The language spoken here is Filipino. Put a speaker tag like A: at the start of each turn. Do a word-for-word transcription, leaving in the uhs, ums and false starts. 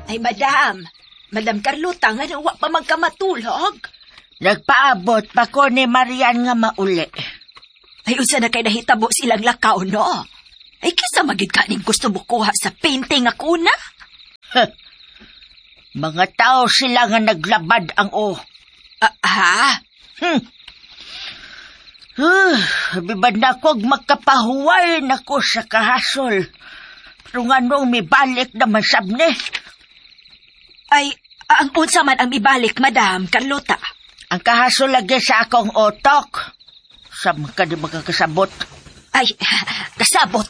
A: Ay, madam. Madam Carlota, nga nawa pa magkamatulog.
B: Nagpaabot pa ko ni Marian nga mauli.
A: Ay, unsa na kay nahitabo silang lakaw, no? Ay, kisa magid ka ning gusto mo kuha sa painting ako na?
B: Huh. Mga tao sila nga naglabad ang o.
A: Uh, ha?
B: Hmm. Uh, bibad na ko'g magkapahuway na ko sa kahasol. Pero nga nung may balik naman sabne.
A: Ay, ang unsa man ang ibalik, Madam Carlota?
B: Ang kahasol lagi sa akong otok. Sa mga di magkakasabot.
A: Ay, kasabot